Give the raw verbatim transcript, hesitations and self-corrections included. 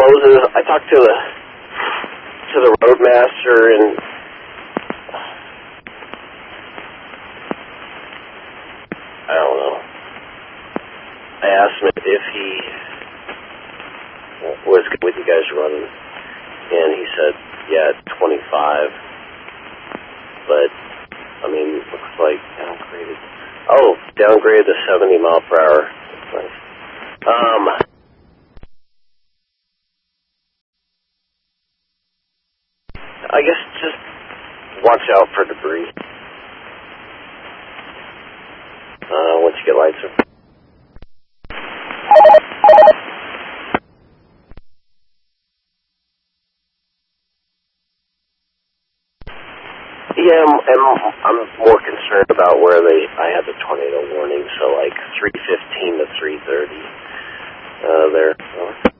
Moses, I talked to the to the roadmaster, and I don't know. I asked him if he was good with you guys running, and he said, yeah, twenty-five. But, I mean, looks like downgraded. Oh, downgraded to seventy mile per hour. That's nice. Um, I guess just watch out for debris. Uh, once you get lights up. Yeah, I'm, I'm, I'm more concerned about where they, I had the tornado warning, so like three fifteen to three thirty, uh, there.